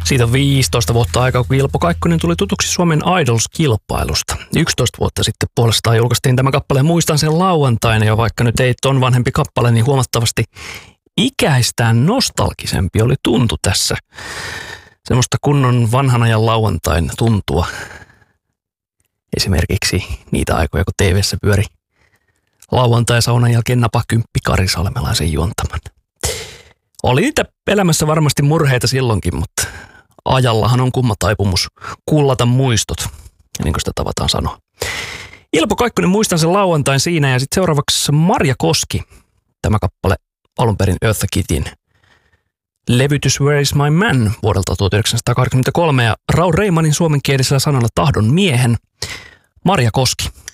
Siitä on 15 vuotta aikaa, kun Ilpo Kaikkonen tuli tutuksi Suomen Idols-kilpailusta. 11 vuotta sitten puolestaan julkaistiin tämä kappale Muistan sen lauantaina, ja vaikka nyt ei ton vanhempi kappale, niin huomattavasti ikäistään nostalgisempi oli tuntu tässä. Semmoista kunnon vanhan ajan lauantain tuntua. Esimerkiksi niitä aikoja, kun TV:ssä pyöri lauantai-saunan jälkeen napakymppi Kari Salmelaisen juontaman. Oli niitä elämässä varmasti murheita silloinkin, mutta ajallahan on kumma taipumus kullata muistot, niin kuin sitä tavataan sanoa. Ilpo Kaikkonen, Muistan sen lauantain siinä, ja sitten seuraavaksi Marja Koski. Tämä kappale alun perin Eartha Kittyn levytys Where is my man vuodelta 1983 ja Raul Reimanin suomenkielisellä sanalla Tahdon miehen. Marja Koski.